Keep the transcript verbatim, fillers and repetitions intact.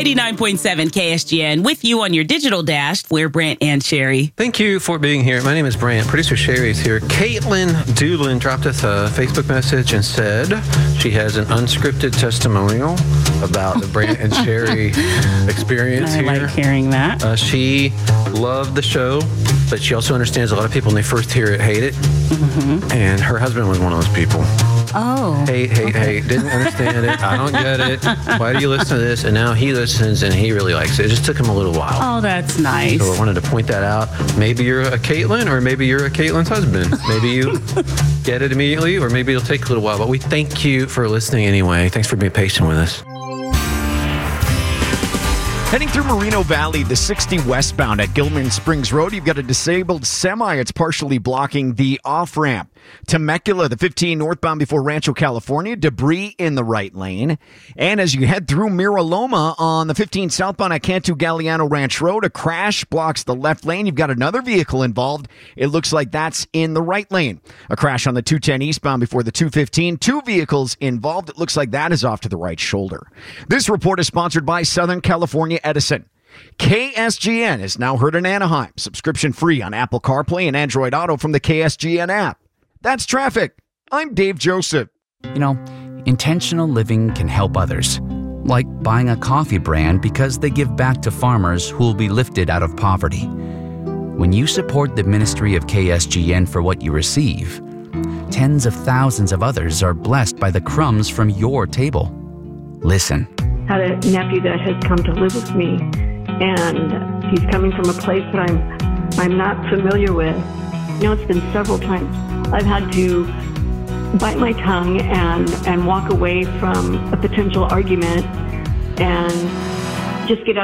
eighty-nine point seven K S G N with you on your digital dash. We're Brant and Sherry. Thank you for being here. My name is Brant. Producer Sherry is here. Caitlin Doolin dropped us a Facebook message and said she has an unscripted testimonial about the Brant and Sherry experience I here. like hearing that. Uh, she loved the show, but she also understands a lot of people when they first hear it hate it. Mm-hmm. And her husband was one of those people. Oh. Hate, hate, okay. hate. Didn't understand it. I don't get it. Why do you listen to this? And now he listens and he really likes it. It just took him a little while. Oh, that's nice. So I wanted to point that out. Maybe you're a Caitlin or maybe you're a Caitlin's husband. Maybe you get it immediately or maybe it'll take a little while. But we thank you for listening anyway. Thanks for being patient with us. Heading through Moreno Valley, the sixty westbound at Gilman Springs Road, you've got a disabled semi. It's partially blocking the off-ramp. Temecula, the fifteen northbound before Rancho, California, debris in the right lane. And as you head through Mira Loma on the fifteen southbound at Cantu Galliano Ranch Road, a crash blocks the left lane. You've got another vehicle involved. It looks like that's in the right lane. A crash on the two ten eastbound before the two fifteen. Two vehicles involved. It looks like that is off to the right shoulder. This report is sponsored by Southern California Edison. K S G N is now heard in Anaheim. Subscription free on Apple CarPlay and Android Auto from the K S G N app. That's traffic. I'm Dave Joseph. You know, intentional living can help others. Like buying a coffee brand because they give back to farmers who will be lifted out of poverty. When you support the ministry of K S G N for what you receive, tens of thousands of others are blessed by the crumbs from your table. Listen. I had a nephew that has come to live with me, and he's coming from a place that I'm I'm not familiar with. You know, it's been several times I've had to bite my tongue and, and walk away from a potential argument and just get out